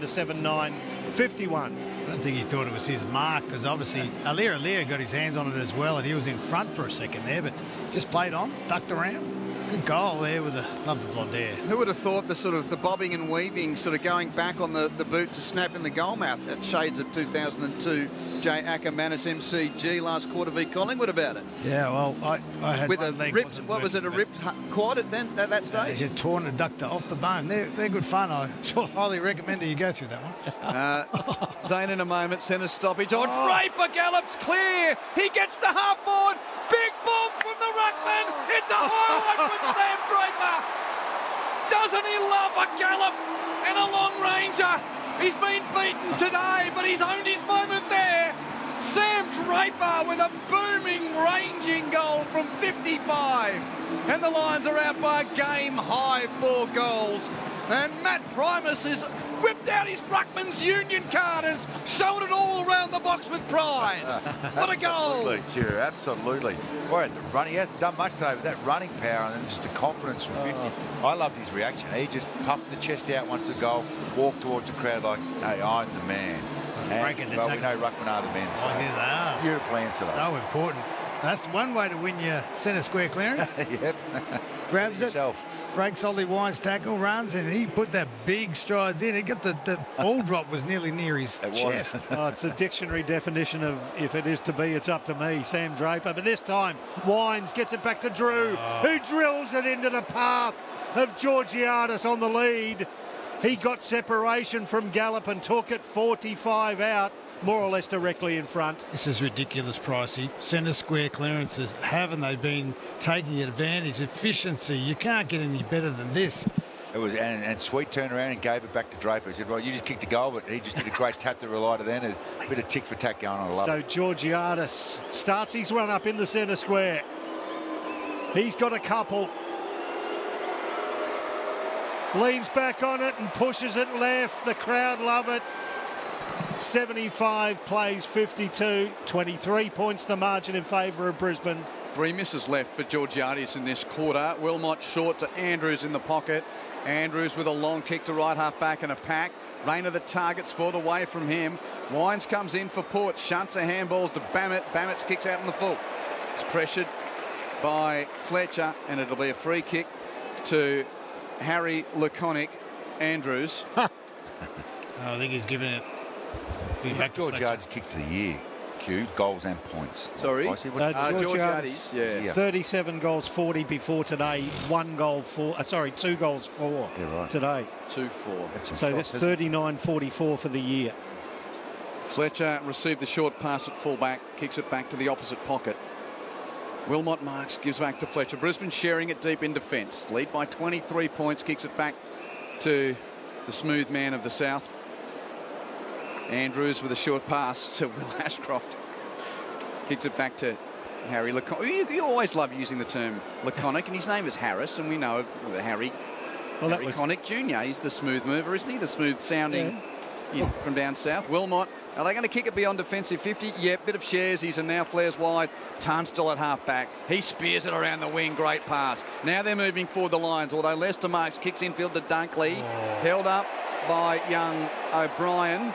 to 7-9, 51. I don't think he thought it was his mark, because obviously Aliir got his hands on it as well, and he was in front for a second there, but just played on, ducked around. Good goal there with love the blonde hair. Who would have thought the bobbing and weaving, sort of going back on the boot to snap in the goal mouth at shades of 2002 J. Ackermanis MCG last quarter v Collingwood about it. Yeah, well, I had with one a leg ripped, what was it, a ripped quad at that stage? He's torn adductor off the bone. They're good fun. I highly recommend that you go through that one. Zane in a moment, centre stoppage. Oh, Draper gallops clear. He gets the half forward. Big bomb from the ruckman. It's a highlight from Sam Draper. Doesn't he love a gallop and a long ranger? He's been beaten today, but he's owned his moment there. Sam Draper with a booming, ranging goal from 55. And the Lions are out by a game-high 4 goals. And Matt Primus has whipped out his Ruckman's union card and shown it all around the box with pride. What a goal. Absolutely, Stu, absolutely. Boy, the running, he hasn't done much today with that running power and then just the confidence from 50. I loved his reaction. He just puffed the chest out once the goal, walked towards the crowd like, hey, I'm the man. And, well, we know Ruckman are the men. So Oh, yeah, they are. beautiful answer, though. So important. That's one way to win your centre square clearance. Yep. Grabs it, Yourself. breaks Ollie Wine's tackle, runs, and he put that big strides in. He got the ball drop was nearly near his chest. Oh, it's the dictionary definition of if it is to be, it's up to me, Sam Draper. But this time, Wines gets it back to Drew, who drills it into the path of Georgiadis on the lead. He got separation from Gallop and took it 45 out, more or less directly in front. This is ridiculous, Pricey. Centre square clearances, haven't they been taking advantage? Efficiency, you can't get any better than this. It was, and Sweet turned around and gave it back to Draper. He said, well, you just kicked a goal, but he just did a great tap to Relida then. A bit of tick for tack going on. I love it. So Georgiadis starts his run up in the centre square. He's got a couple. Leans back on it and pushes it left. The crowd love it. 75 plays 52. 23 points the margin in favour of Brisbane. 3 misses left for Georgiadis in this quarter. Wilmot short to Andrews in the pocket. Andrews with a long kick to right half back and a pack. Rayner the target, sport away from him. Wines comes in for Port. Shunts a handballs to Bammett. Bammett kicks out in the full. It's pressured by Fletcher and it'll be a free kick to Harry Laconic Andrews. I think he's giving it back to George Fletcher. Yard's kick for the year. Q, goals and points. Sorry? Georgiadis, yeah. 37 goals, 40 before today. 1 goal for, 2 goals for today. 2-4. So that's 39-44 for the year. Fletcher received the short pass at fullback, kicks it back to the opposite pocket. Wilmot marks, gives back to Fletcher. Brisbane sharing it deep in defence. Lead by 23 points, kicks it back to the smooth man of the South. Andrews with a short pass to Will Ashcroft. Kicks it back to Harry Laconic. You always love using the term Laconic, and his name is Harris, and we know Harry Connick Jr. He's the smooth mover, isn't he? The smooth sounding from down south. Wilmot, are they going to kick it beyond defensive 50? Yeah, bit of Sharesies and now flares wide. Tunstall at half back. He spears it around the wing. Great pass. Now they're moving forward the Lions, although Lester Marks kicks infield to Dunkley. Held up by young O'Brien.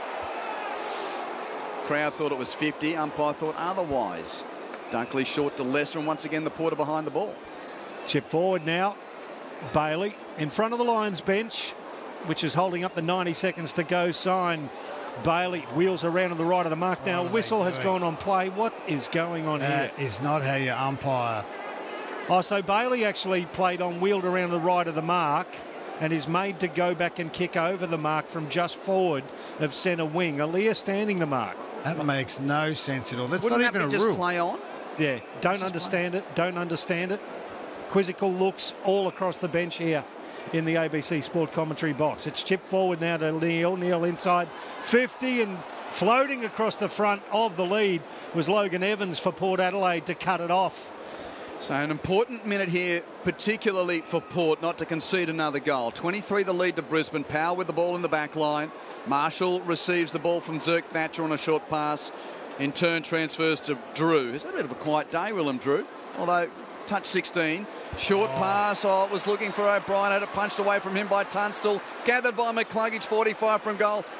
Crowd thought it was 50. Umpire thought otherwise. Dunkley short to Lester, and once again the Porter behind the ball. Chip forward now. Bailey in front of the Lions bench, which is holding up the 90 seconds to go sign. Bailey wheels around to the right of the mark now. Whistle has gone on play. What is going on here? That is not how you umpire. Oh, so Bailey actually played on, wheeled around to the right of the mark and is made to go back and kick over the mark from just forward of centre wing. Aliir standing the mark. That makes no sense at all. That's Wouldn't not even that be a just rule. play on? Yeah, don't understand it. Don't understand it. Quizzical looks all across the bench here in the ABC Sport commentary box. It's chipped forward now to Neil. Neil inside 50 and floating across the front of the lead was Logan Evans for Port Adelaide to cut it off. So an important minute here, particularly for Port, not to concede another goal. 23 the lead to Brisbane. Power with the ball in the back line. Marshall receives the ball from Zirk Thatcher on a short pass. In turn transfers to Drew. He's had a bit of a quiet day, Willem Drew. Although touch 16. Short pass. Oh, it was looking for O'Brien. Had it punched away from him by Tunstall. Gathered by McCluggage, 45 from goal.